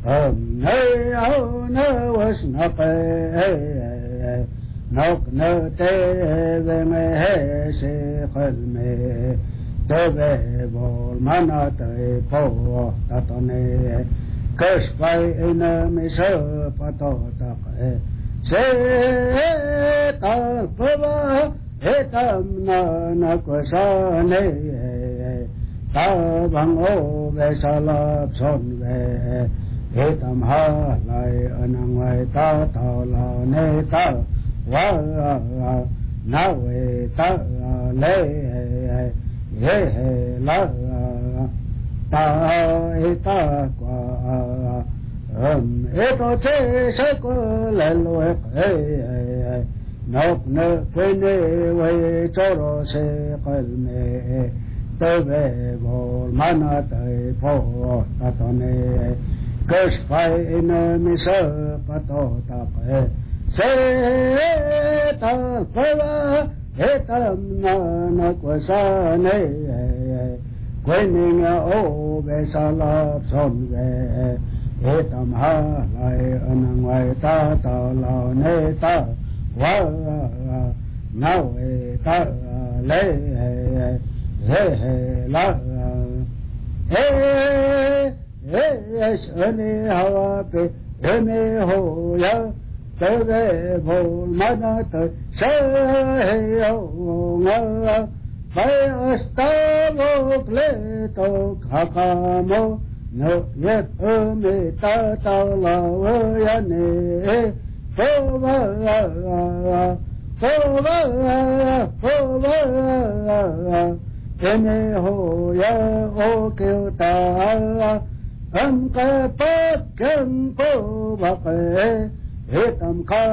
Nơi áo nơ was nọ nọc nơ tê về mê hê se khel mê tê về bol mana tê po ta to nê Cause by in a measure patota se ta pava etam na kwasane ta bang o ve salap son ve etam ha lai anang vai ta la ne ta wa na ve ta le he la ta eta qua eto che se ko le lo nọc nơ quê nê quê cho ro se qal me tơ ve vol mana tê pho ta to nê cus phai in mi sơ pa to ta pe se ta pha etam na qua sa nê quê ninh ô về sa la son về etam ha lai anang vai ta la ne ta wa na we ta le he la shane hawa pe me ho ya te ve bol mana te se yo nga vai asta mo ple to khakamo no yet me ta la ya ne Pova, eme ho ya o kêu ta am ka pa kem po ba pe etam ka